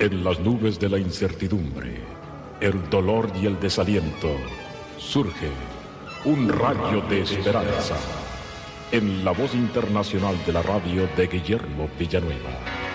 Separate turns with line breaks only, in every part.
En las nubes de la incertidumbre, el dolor y el desaliento, surge un rayo de esperanza en la voz internacional de la radio de Guillermo Villanueva.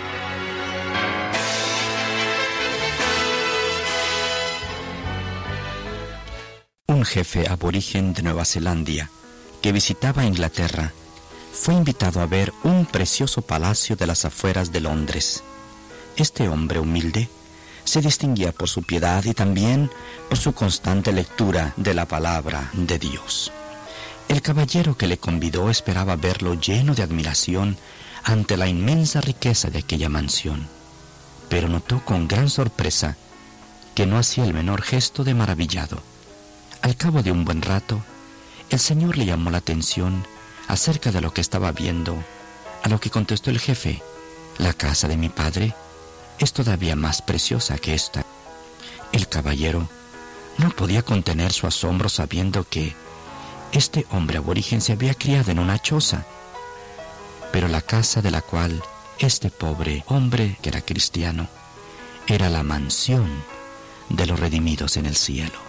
Un jefe aborigen de Nueva Zelanda que visitaba Inglaterra fue invitado a ver un precioso palacio de las afueras de Londres. Este hombre humilde se distinguía por su piedad y también por su constante lectura de la palabra de Dios. El caballero que le convidó esperaba verlo lleno de admiración ante la inmensa riqueza de aquella mansión, pero notó con gran sorpresa que no hacía el menor gesto de maravillado. Al cabo de un buen rato, el señor le llamó la atención acerca de lo que estaba viendo, a lo que contestó el jefe: «La casa de mi padre es todavía más preciosa que esta». El caballero no podía contener su asombro sabiendo que este hombre aborigen se había criado en una choza, pero la casa de la cual este pobre hombre, que era cristiano, era la mansión de los redimidos en el cielo.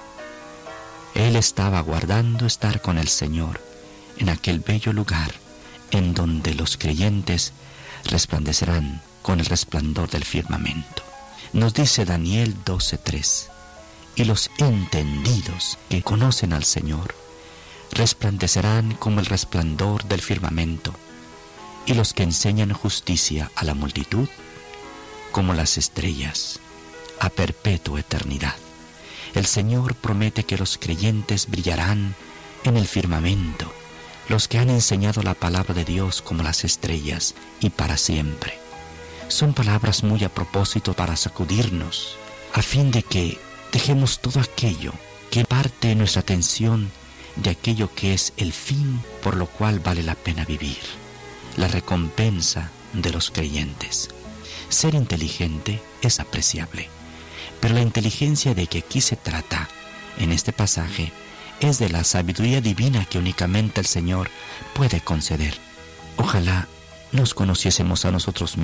Él estaba aguardando estar con el Señor en aquel bello lugar en donde los creyentes resplandecerán con el resplandor del firmamento. Nos dice Daniel 12:3: «Y los entendidos que conocen al Señor resplandecerán como el resplandor del firmamento, y los que enseñan justicia a la multitud como las estrellas a perpetua eternidad». El Señor promete que los creyentes brillarán en el firmamento, los que han enseñado la palabra de Dios como las estrellas y para siempre. Son palabras muy a propósito para sacudirnos, a fin de que dejemos todo aquello que parte nuestra atención de aquello que es el fin por lo cual vale la pena vivir, la recompensa de los creyentes. Ser inteligente es apreciable, pero la inteligencia de que aquí se trata en este pasaje es de la sabiduría divina que únicamente el Señor puede conceder. Ojalá nos conociésemos a nosotros mismos